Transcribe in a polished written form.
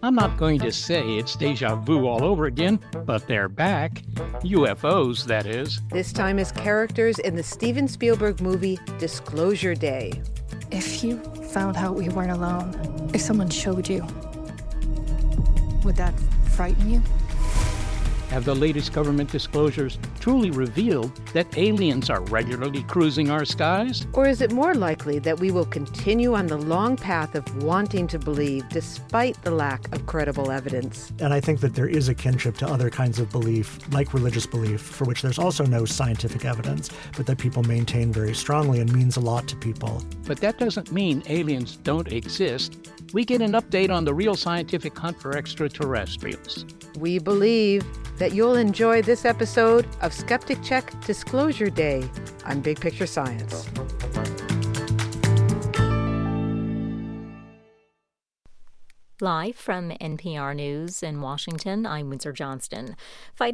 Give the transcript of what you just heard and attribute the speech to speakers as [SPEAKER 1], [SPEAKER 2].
[SPEAKER 1] I'm not going to say it's deja vu all over again, but they're back. UFOs, that is.
[SPEAKER 2] This time as characters in the Steven Spielberg movie Disclosure Day.
[SPEAKER 3] If you found out we weren't alone, if someone showed you, would that frighten you?
[SPEAKER 1] Have the latest government disclosures truly revealed that aliens are regularly cruising our skies?
[SPEAKER 2] Or is it more likely that we will continue on the long path of wanting to believe despite the lack of credible evidence?
[SPEAKER 4] And I think that there is a kinship to other kinds of belief, like religious belief, for which there's also no scientific evidence, but that people maintain very strongly and means a lot to people.
[SPEAKER 1] But that doesn't mean aliens don't exist. We get an update on the real scientific hunt for extraterrestrials.
[SPEAKER 2] We believe that you'll enjoy this episode of Skeptic Check Disclosure Day on Big Picture Science.
[SPEAKER 5] Live from NPR News in Washington, I'm Windsor Johnston.